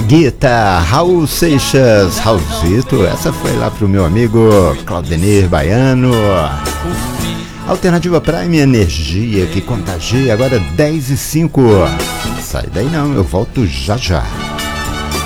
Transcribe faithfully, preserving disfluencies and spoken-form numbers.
Guita, Raul Seixas, Raulzito. Essa foi lá pro meu amigo Claudenir Baiano. Alternativa Prime, energia que contagia. Agora dez e cinco. Sai daí não, eu volto já já.